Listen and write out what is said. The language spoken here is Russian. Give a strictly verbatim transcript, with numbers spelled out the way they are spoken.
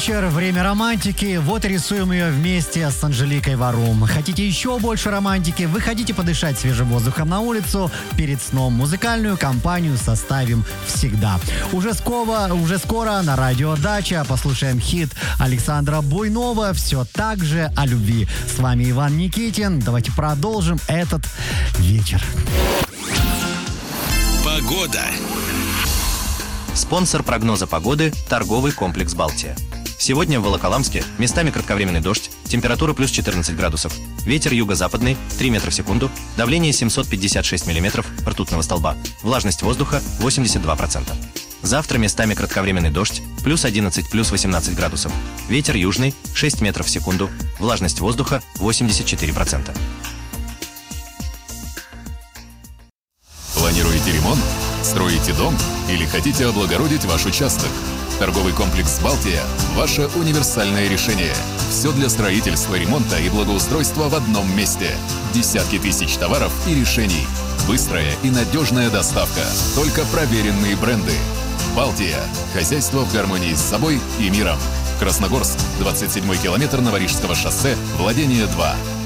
вечер, время романтики. Вот и рисуем ее вместе с Анжеликой Варум. Хотите еще больше романтики? Выходите подышать свежим воздухом на улицу перед сном. Музыкальную компанию составим всегда. Уже скоро, уже скоро на радио Дача послушаем хит Александра Буйнова «Все так же о любви». С вами Иван Никитин. Давайте продолжим этот вечер. Погода. Спонсор прогноза погоды – торговый комплекс «Балтия». Сегодня в Волоколамске местами кратковременный дождь, температура плюс четырнадцать градусов, ветер юго-западный три метра в секунду, давление семьсот пятьдесят шесть миллиметров ртутного столба, влажность воздуха восемьдесят два процента. Завтра местами кратковременный дождь, плюс одиннадцать, плюс восемнадцать градусов, ветер южный шесть метров в секунду, влажность воздуха восемьдесят четыре процента. Планируете ремонт? Строите дом? Или хотите облагородить ваш участок? Торговый комплекс «Балтия» – ваше универсальное решение. Все для строительства, ремонта и благоустройства в одном месте. Десятки тысяч товаров и решений. Быстрая и надежная доставка. Только проверенные бренды. «Балтия» – хозяйство в гармонии с собой и миром. Красногорск, двадцать седьмой километр Новорижского шоссе, владение два.